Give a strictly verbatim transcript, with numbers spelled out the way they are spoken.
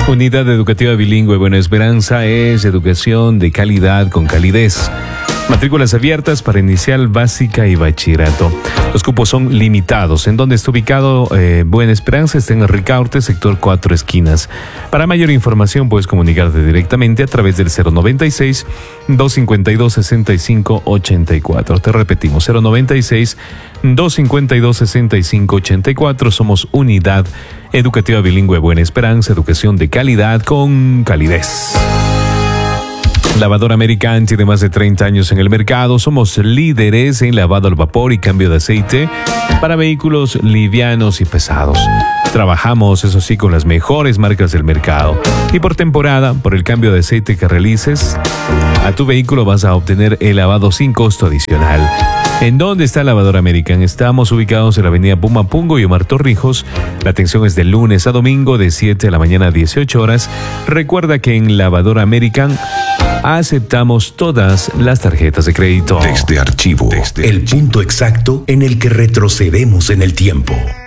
Unidad Educativa Bilingüe Buena Esperanza es educación de calidad con calidez. Matrículas abiertas para inicial, básica y bachillerato. Los cupos son limitados. ¿En dónde está ubicado eh, Buena Esperanza? Está en Ricaurte, sector Cuatro Esquinas. Para mayor información puedes comunicarte directamente a través del cero noventa y seis, doscientos cincuenta y dos, sesenta y cinco ochenta y cuatro. Te repetimos, cero noventa y seis, doscientos cincuenta y dos, sesenta y cinco ochenta y cuatro. Somos Unidad Educativa Bilingüe Buena Esperanza, educación de calidad con calidez. Lavadora American tiene más de treinta años en el mercado. Somos líderes en lavado al vapor y cambio de aceite para vehículos livianos y pesados. Trabajamos, eso sí, con las mejores marcas del mercado. Y por temporada, por el cambio de aceite que realices a tu vehículo, vas a obtener el lavado sin costo adicional. ¿En dónde está Lavadora American? Estamos ubicados en la avenida Pumapungo y Omar Torrijos. La atención es de lunes a domingo de siete de la mañana a dieciocho horas. Recuerda que en Lavadora American aceptamos todas las tarjetas de crédito. Desde archivo, Desde el punto exacto en el que retrocedemos en el tiempo.